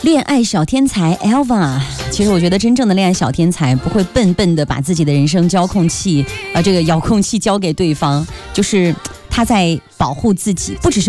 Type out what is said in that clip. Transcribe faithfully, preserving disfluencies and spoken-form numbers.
恋爱小天才 Elva， 其实我觉得真正的恋爱小天才不会笨笨的把自己的人生遥控器，呃，这个遥控器交给对方，就是他在保护自己，不只是